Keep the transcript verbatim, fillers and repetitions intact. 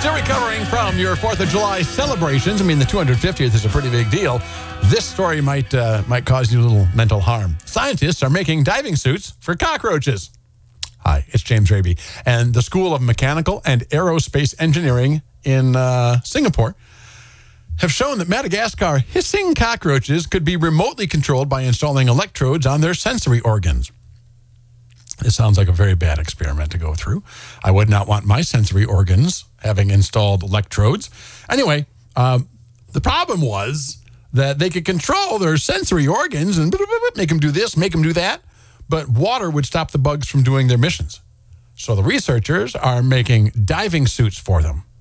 Still recovering from your fourth of July celebrations. I mean, the two hundred fiftieth is a pretty big deal. This story might uh, might cause you a little mental harm. Scientists are making diving suits for cockroaches. Hi, it's James Raby. And the School of Mechanical and Aerospace Engineering in uh, Singapore have shown that Madagascar hissing cockroaches could be remotely controlled by installing electrodes on their sensory organs. This sounds like a very bad experiment to go through. I would not want my sensory organs having installed electrodes. Anyway, um, the problem was that they could control their sensory organs and make them do this, make them do that, but water would stop the bugs from doing their missions. So the researchers are making diving suits for them.